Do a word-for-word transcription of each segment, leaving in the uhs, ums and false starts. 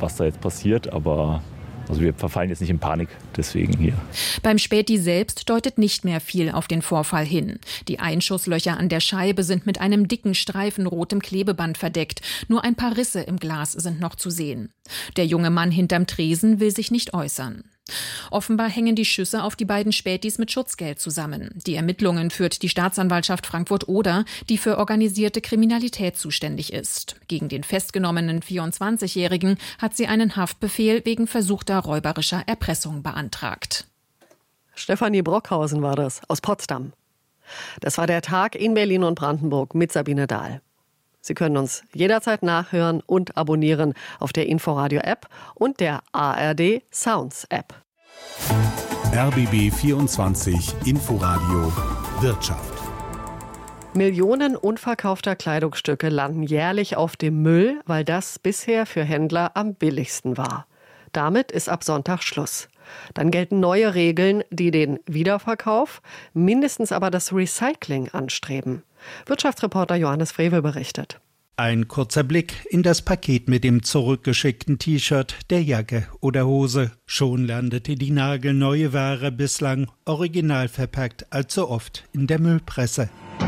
was da jetzt passiert, aber also wir verfallen jetzt nicht in Panik, deswegen hier. Beim Späti selbst deutet nicht mehr viel auf den Vorfall hin. Die Einschusslöcher an der Scheibe sind mit einem dicken Streifen rotem Klebeband verdeckt. Nur ein paar Risse im Glas sind noch zu sehen. Der junge Mann hinterm Tresen will sich nicht äußern. Offenbar hängen die Schüsse auf die beiden Spätis mit Schutzgeld zusammen. Die Ermittlungen führt die Staatsanwaltschaft Frankfurt-Oder, die für organisierte Kriminalität zuständig ist. Gegen den festgenommenen vierundzwanzigjährigen hat sie einen Haftbefehl wegen versuchter räuberischer Erpressung beantragt. Stefanie Brockhausen war das, aus Potsdam. Das war der Tag in Berlin und Brandenburg mit Sabine Dahl. Sie können uns jederzeit nachhören und abonnieren auf der Inforadio-App und der A R D Sounds-App. R B B vierundzwanzig Inforadio Wirtschaft. Millionen unverkaufter Kleidungsstücke landen jährlich auf dem Müll, weil das bisher für Händler am billigsten war. Damit ist ab Sonntag Schluss. Dann gelten neue Regeln, die den Wiederverkauf, mindestens aber das Recycling anstreben. Wirtschaftsreporter Johannes Frevel berichtet. Ein kurzer Blick in das Paket mit dem zurückgeschickten T-Shirt, der Jacke oder Hose. Schon landete die nagelneue Ware bislang original verpackt allzu oft in der Müllpresse.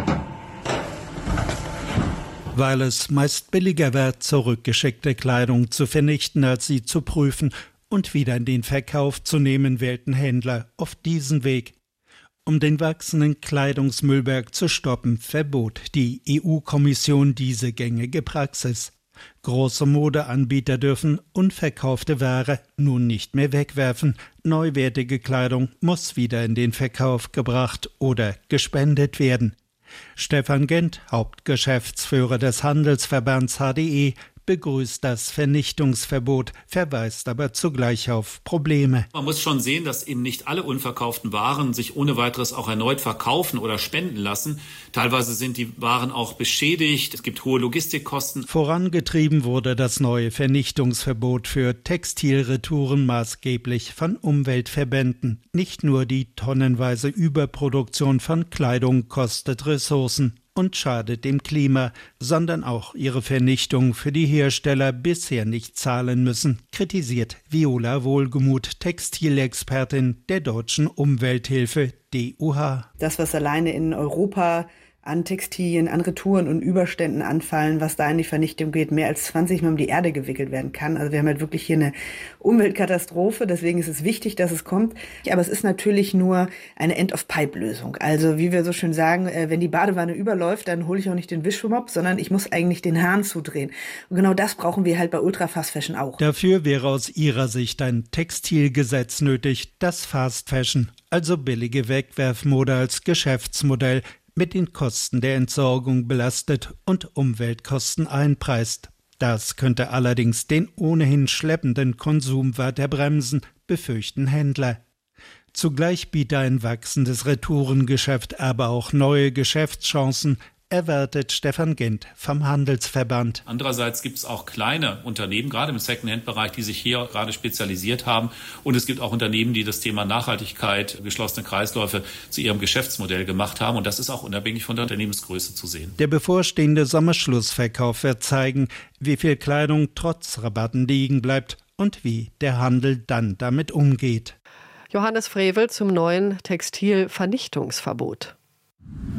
Weil es meist billiger wird, zurückgeschickte Kleidung zu vernichten, als sie zu prüfen und wieder in den Verkauf zu nehmen, wählten Händler auf diesen Weg. Um den wachsenden Kleidungsmüllberg zu stoppen, verbot die E U-Kommission diese gängige Praxis. Große Modeanbieter dürfen unverkaufte Ware nun nicht mehr wegwerfen. Neuwertige Kleidung muss wieder in den Verkauf gebracht oder gespendet werden. Stefan Gent, Hauptgeschäftsführer des Handelsverbands H D E, begrüßt das Vernichtungsverbot, verweist aber zugleich auf Probleme. Man muss schon sehen, dass eben nicht alle unverkauften Waren sich ohne weiteres auch erneut verkaufen oder spenden lassen. Teilweise sind die Waren auch beschädigt, es gibt hohe Logistikkosten. Vorangetrieben wurde das neue Vernichtungsverbot für Textilretouren maßgeblich von Umweltverbänden. Nicht nur die tonnenweise Überproduktion von Kleidung kostet Ressourcen und schadet dem Klima, sondern auch ihre Vernichtung für die Hersteller bisher nicht zahlen müssen, kritisiert Viola Wohlgemuth, Textilexpertin der Deutschen Umwelthilfe D U H. Das, was alleine in Europa an Textilien, an Retouren und Überständen anfallen, was da in die Vernichtung geht, mehr als zwanzig Mal um die Erde gewickelt werden kann. Also wir haben halt wirklich hier eine Umweltkatastrophe, deswegen ist es wichtig, dass es kommt. Aber es ist natürlich nur eine End-of-Pipe-Lösung. Also wie wir so schön sagen, wenn die Badewanne überläuft, dann hole ich auch nicht den Wischmopp, sondern ich muss eigentlich den Hahn zudrehen. Und genau das brauchen wir halt bei Ultra Fast Fashion auch. Dafür wäre aus ihrer Sicht ein Textilgesetz nötig, das Fast Fashion, also billige Wegwerfmode als Geschäftsmodell, mit den Kosten der Entsorgung belastet und Umweltkosten einpreist. Das könnte allerdings den ohnehin schleppenden Konsum weiter bremsen, befürchten Händler. Zugleich biete ein wachsendes Retourengeschäft aber auch neue Geschäftschancen, erwartet Stefan Gent vom Handelsverband. Andererseits gibt es auch kleine Unternehmen, gerade im Secondhand-Bereich, die sich hier gerade spezialisiert haben. Und es gibt auch Unternehmen, die das Thema Nachhaltigkeit, geschlossene Kreisläufe zu ihrem Geschäftsmodell gemacht haben. Und das ist auch unabhängig von der Unternehmensgröße zu sehen. Der bevorstehende Sommerschlussverkauf wird zeigen, wie viel Kleidung trotz Rabatten liegen bleibt und wie der Handel dann damit umgeht. Johannes Frevel zum neuen Textilvernichtungsverbot.